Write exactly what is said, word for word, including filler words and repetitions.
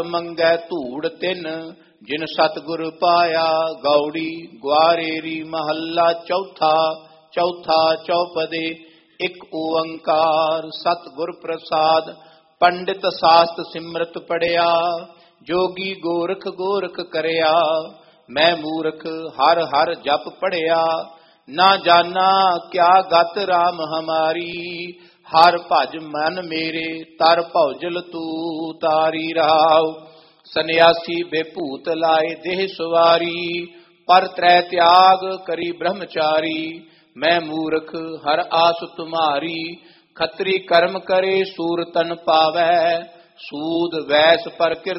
ਮੰਗੈ ਧੂੜ ਤਿਨ ਜਿਨ ਸਤਿਗੁਰ ਪਾਇਆ। ਗੌੜੀ ਗੁਆਰੇਰੀ ਮਹੱਲਾ ਚੌਥਾ। ਚੌਥਾ ਚੌਪਦੇ ਇੱਕ ਓੰਕਾਰ ਸਤਿਗੁਰ ਪ੍ਰਸਾਦ। ਪੰਡਿਤ ਸਾਸਤ ਸਿਮਰਤ ਪੜਿਆ ਜੋਗੀ ਗੋਰਖ ਗੋਰਖ ਕਰਿਆ। ਮੈਂ ਮੂਰਖ ਹਰ ਹਰ ਜਪ ਪੜਿਆ ਨਾ ਜਾਨਾ ਕਿਆ ਗਤ ਰਾਮ ਹਮਾਰੀ। ਹਰ ਭਜ ਮਨ ਮੇਰੇ ਤਰ ਭੌਜਲ ਤੂ ਤਾਰੀ ਰਾਵ। ਸੰਨਿਆਸੀ ਬੇਭੂਤ ਲਾਏ ਦੇਹ ਸਵਾਰੀ ਪਰ ਤ੍ਰੈ ਤਿਆਗ ਕਰੀ ਬ੍ਰਹਮਚਾਰੀ। ਮੈਂ ਮੂਰਖ ਹਰ ਆਸ ਤੁਮਾਰੀ ਖੱਤਰੀ ਕਰਮ ਕਰੇ ਸੂਰ ਤਨ ਪਾਵੈ। ਸੂਦ ਵੈਸ ਪਰ ਕਿਰਤ